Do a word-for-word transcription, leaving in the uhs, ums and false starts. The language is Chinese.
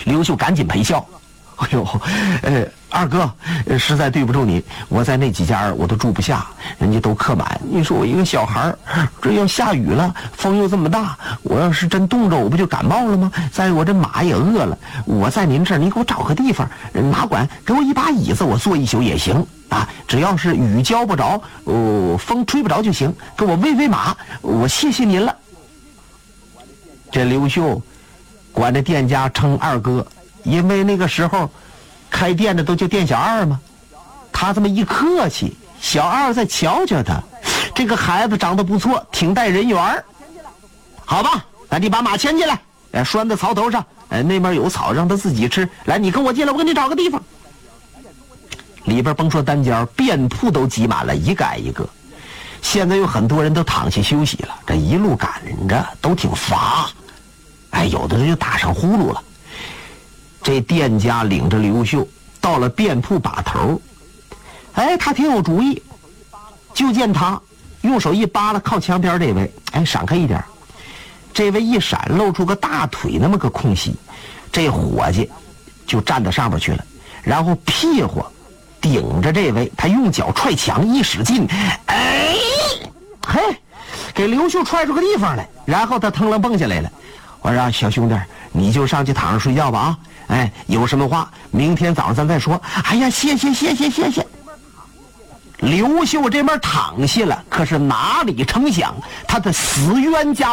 刘秀赶紧赔笑。哎呦，呃，二哥，实在对不住你，我在那几家我都住不下，人家都客满。你说我一个小孩，这要下雨了，风又这么大，我要是真冻着，我不就感冒了吗？再我这马也饿了，我在您这儿，你给我找个地方，哪管给我一把椅子，我坐一宿也行啊，只要是雨浇不着，哦，风吹不着就行，给我喂喂马，我谢谢您了。这刘秀管这店家称二哥。因为那个时候开店的都叫店小二嘛，他这么一客气，小二再瞧瞧他，这个孩子长得不错，挺带人缘。好吧，那你把马牵进来，哎，拴在槽头上，哎，那边有草让他自己吃。来，你跟我进来，我给你找个地方。里边甭说单间，店铺都挤满了，一个挨一个。现在有很多人都躺下休息了，这一路赶着都挺乏，哎，有的人就打上呼噜了。这店家领着刘秀到了店铺把头，哎，他挺有主意。就见他用手一扒拉靠墙边这位，哎，闪开一点。这位一闪，露出个大腿那么个空隙，这伙计就站到上边去了，然后屁股顶着这位，他用脚踹墙一使劲，哎，嘿，给刘秀踹出个地方来，然后他腾楞蹦下来了。我说小兄弟，你就上去躺着睡觉吧啊！哎，有什么话明天早上咱再说。哎呀，谢谢谢谢谢谢。刘秀这边躺下了，可是哪里成想，他的死冤家